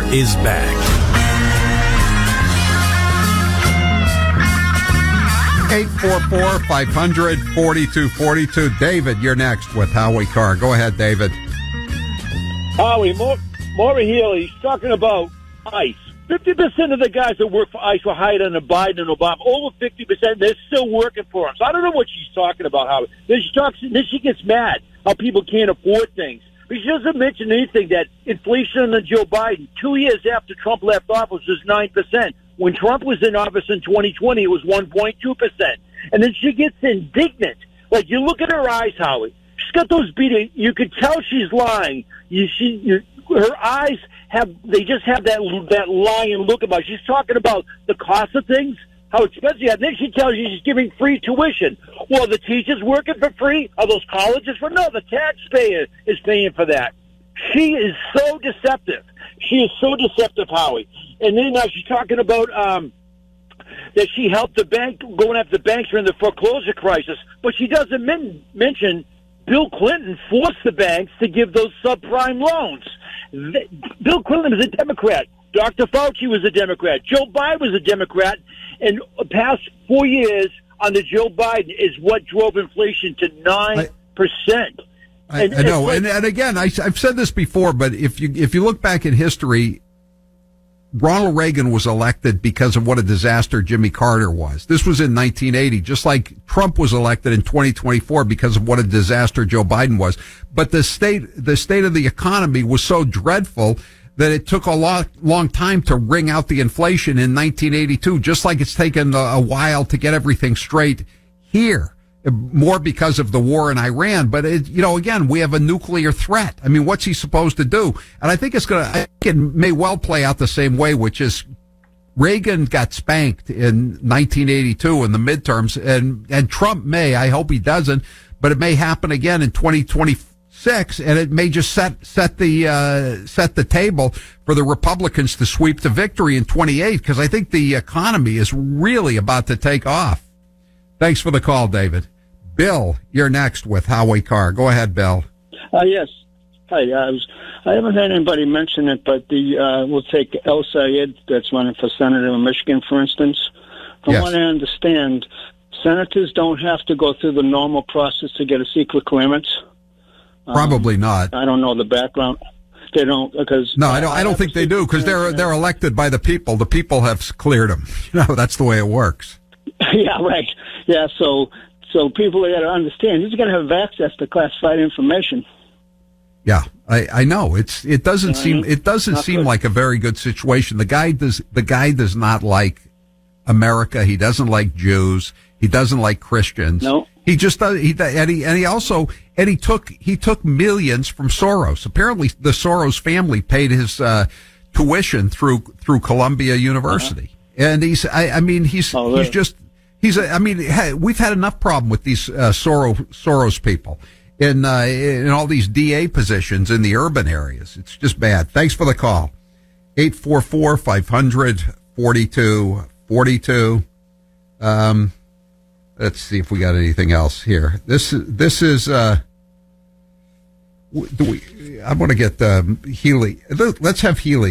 is back. 844-500-4242. David, you're next with Howie Carr. Go ahead, David. Howie, Maura Healey, he's talking about ICE. 50% of the guys that work for ICE were hired under Biden and Obama. Over 50%, they're still working for him. So I don't know what she's talking about, Howie. Then she gets mad how people can't afford things. But she doesn't mention anything that inflation under Joe Biden, 2 years after Trump left office, was 9%. When Trump was in office in 2020, it was 1.2%. And then she gets indignant. Like, you look at her eyes, Howie. She's got those beating. You could tell she's lying. Her eyes they just have that lying look about it. She's talking about the cost of things, how expensive. And then she tells you she's giving free tuition. Well, the teachers working for free? Are those colleges for? No, the taxpayer is paying for that. She is so deceptive. She is so deceptive, Howie. And then she's talking about that she helped the bank, going after the banks during the foreclosure crisis. But she doesn't mention Bill Clinton forced the banks to give those subprime loans. Bill Clinton was a Democrat. Dr. Fauci was a Democrat. Joe Biden was a Democrat. And the past 4 years under Joe Biden is what drove inflation to 9%. I know. And again, I've said this before, but if you look back in history, Ronald Reagan was elected because of what a disaster Jimmy Carter was. This was in 1980, just like Trump was elected in 2024 because of what a disaster Joe Biden was. But the state of the economy was so dreadful that it took a long time to wring out the inflation in 1982, just like it's taken a while to get everything straight here. More because of the war in Iran, but again, we have a nuclear threat. I mean, what's he supposed to do? And I think it may well play out the same way, which is Reagan got spanked in 1982 in the midterms, and Trump may, I hope he doesn't, but it may happen again in 2026, and it may just set the table for the Republicans to sweep to victory in 28, because I think the economy is really about to take off. Thanks for the call, David. Bill, you're next with Howie Carr. Go ahead, Bill. Yes. Hi. I haven't had anybody mention it, but we'll take El Sayed, that's running for senator in Michigan, for instance. From what I understand, senators don't have to go through the normal process to get a secret clearance. Probably not. I don't know the background. They don't, because no, I don't think they do, because they're elected by the people. The people have cleared them. That's the way it works. Yeah, right. Yeah, so people got to understand he's going to have access to classified information. Yeah, I know. It doesn't seem like a very good situation. The guy does not like America. He doesn't like Jews. He doesn't like Christians. No. He just does. He took millions from Soros. Apparently, the Soros family paid his tuition through Columbia University. And we've had enough problem with these Soros people in all these DA positions in the urban areas. It's just bad. Thanks for the call. 844-500-4242. Let's see if we got anything else here. This is I want to get Healy. Let's have Healy.